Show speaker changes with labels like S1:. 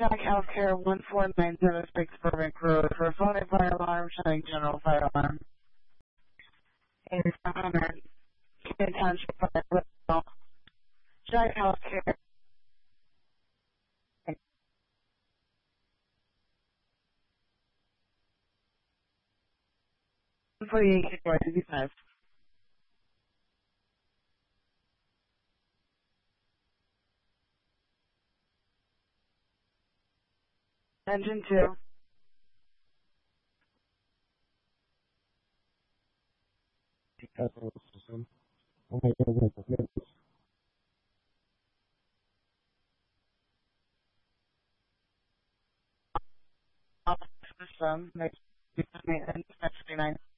S1: Jack Healthcare 14906 Burbank Road for a phone and fire alarm showing general fire alarm. And Canyon Township Fire. Jack Healthcare. 148 Engine 2. System. Next maintenance. 69.